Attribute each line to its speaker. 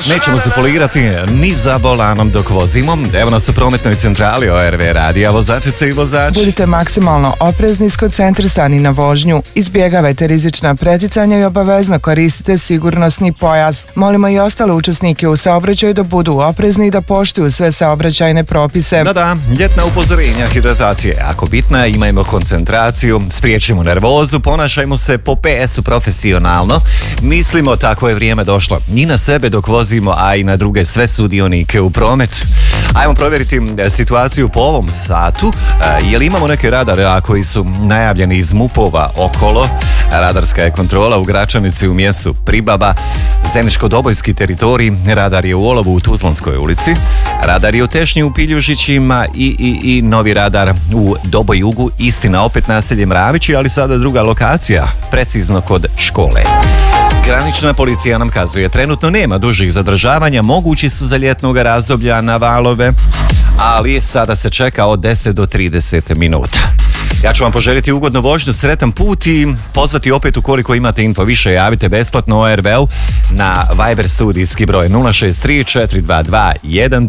Speaker 1: Nećemo se folirati ni za volanom dok vozimo. Evo nas u prometnoj centrali ORV radija, vozačice i vozači.
Speaker 2: Budite maksimalno oprezni, skoncentrisani na vožnju. Izbjegavajte rizična preticanja i obavezno koristite sigurnosni pojas. Molimo i ostale učesnike u saobraćaju da budu oprezni i da poštuju sve saobraćajne propise.
Speaker 1: Da, ljetna upozorenja hidratacije je jako bitna, imajmo koncentraciju, spriječimo nervozu, ponašajmo se po PS-u profesionalno. Mislimo tako je vrijeme došlo i na sebe dok vozimo, a i na druge sve sudionike u promet. Ajmo provjeriti situaciju po ovom satu. Jel imamo neke radare koji su najavljeni iz MUP-ova okolo? Radarska je kontrola u Gračanici u mjestu Pribaba, Zeničko-Dobojski teritorij, radar je u Olovu u Tuzlanskoj ulici, radar je u Tešnji u Piljužićima i novi radar u Dobojugu, istina opet naselje Mravići, ali sada druga lokacija, precizno kod škole. Granična policija nam kazuje, trenutno nema dužih zadržavanja, mogući su za ljetnog razdoblja na valove, ali sada se čeka od 10 do 30 minuta. Ja ću vam poželjeti ugodnu vožnju, sretan put i pozvati opet ukoliko imate info više, javite besplatno ORV-u na Viber studijski broj 063 422 1